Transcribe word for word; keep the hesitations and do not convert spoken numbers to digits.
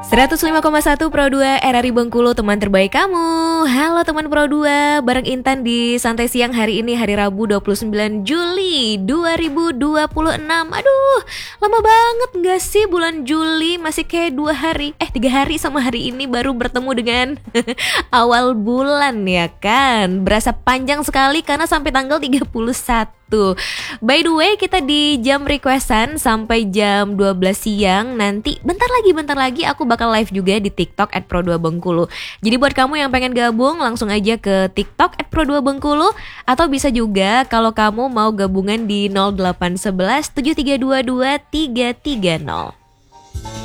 seratus lima koma satu Pro dua R R I Bengkulu, teman terbaik kamu. Halo teman Pro dua, bareng Intan di Santai Siang hari ini, hari Rabu dua puluh sembilan Juli dua ribu dua puluh enam. Aduh, lama banget gak sih bulan Juli? Masih kayak dua hari, eh tiga hari sama hari ini baru bertemu dengan awal bulan ya kan. Berasa panjang sekali karena sampai tanggal tiga puluh satu. By the way, kita di jam requestan sampai jam dua belas siang. Nanti bentar lagi, bentar lagi aku bakal live juga di TikTok at Pro dua Bengkulu. Jadi buat kamu yang pengen gabung, langsung aja ke TikTok at Pro dua Bengkulu. Atau bisa juga kalau kamu mau gabungan di nol delapan satu satu tujuh tiga dua dua tiga tiga nol.